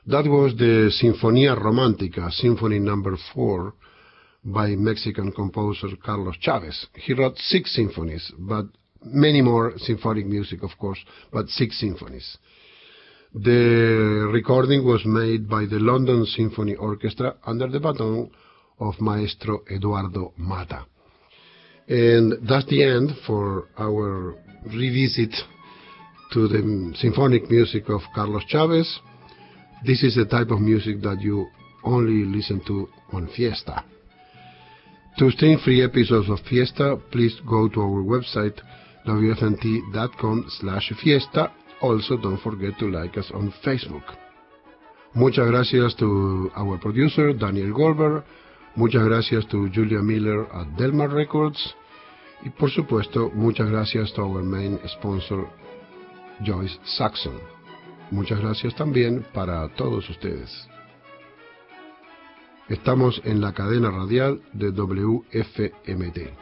That was the Sinfonía Romántica, Symphony Number 4, by Mexican composer Carlos Chávez. He wrote 6 symphonies, but many more symphonic music, of course, but 6 symphonies. The recording was made by the London Symphony Orchestra under the baton of Maestro Eduardo Mata. And that's the end for our revisit to the symphonic music of Carlos Chávez. This is the type of music that you only listen to on Fiesta. To stream free episodes of Fiesta, please go to our website, wfnt.com/fiesta. Also, don't forget to like us on Facebook. Muchas gracias to our producer, Daniel Goldberg. Muchas gracias to Julia Miller at Delmar Records. Y por supuesto, muchas gracias to our main sponsor, Joyce Saxon. Muchas gracias también para todos ustedes. Estamos en la cadena radial de WFMT.